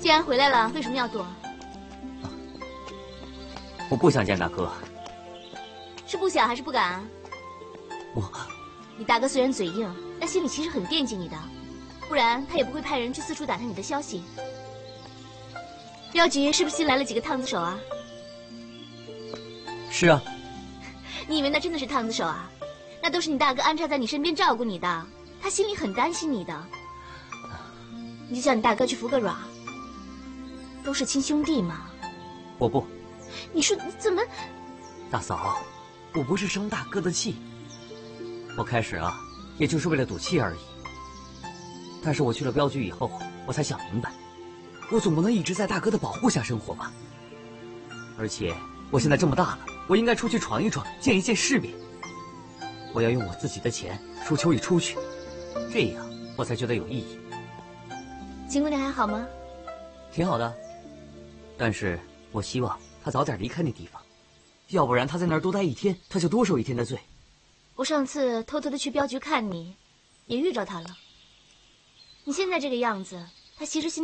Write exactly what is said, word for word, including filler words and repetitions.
既然回来了，为什么要躲？ 我不想见大哥。 是不想还是不敢啊？ 我， 你大哥虽然嘴硬，但心里其实很惦记你的，不然他也不会派人去四处打探你的消息。镖局是不是新来了几个烫子手啊？是啊。你以为那真的是烫子手啊？那都是你大哥安插在你身边照顾你的，他心里很担心你的。你就叫你大哥去服个软，都是亲兄弟嘛。 我不。 你说你怎么？ 大嫂，我不是生大哥的气，我开始啊，也就是为了赌气而已。但是我去了镖局以后，我才想明白，我总不能一直在大哥的保护下生活吧。而且我现在这么大了，我应该出去闯一闯，见一见世面。我要用我自己的钱赎秋雨出去，这样我才觉得有意义。 秦姑娘还好吗？ 挺好的，但是我希望她早点离开那地方，要不然她在那儿多待一天，她就多受一天的罪。 我上次偷偷的去镖局看你，也遇着她了。你现在这个样子，她其实心里